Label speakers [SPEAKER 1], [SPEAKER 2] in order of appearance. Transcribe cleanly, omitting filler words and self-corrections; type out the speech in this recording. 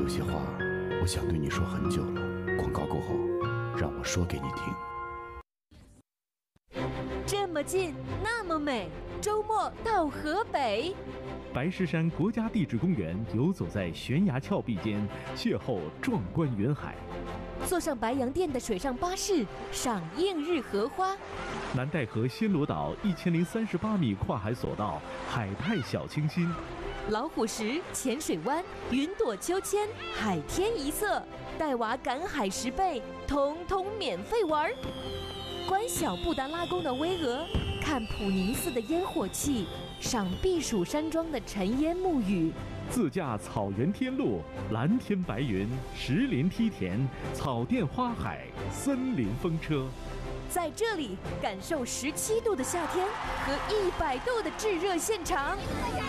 [SPEAKER 1] 有些话我想对你说很久了，广告过后，让我说给你听。
[SPEAKER 2] 这么近，那么美，周末到河北。
[SPEAKER 3] 白石山国家地质公园游走在悬崖峭壁间，邂逅壮观云海。
[SPEAKER 2] 坐上白洋淀的水上巴士，赏映日荷花。
[SPEAKER 3] 南戴河暹罗岛1038米跨海索道，海派小清新。
[SPEAKER 2] 老虎石、浅水湾、云朵秋千、海天一色，带娃赶海10倍，通通免费玩。观小布达拉宫的巍峨，看普宁寺的烟火气，赏避暑山庄的尘烟沐雨。
[SPEAKER 3] 自驾草原天路，蓝天白云，石林梯田，草甸花海，森林风车。
[SPEAKER 2] 在这里感受17度的夏天和100度的炙热现场。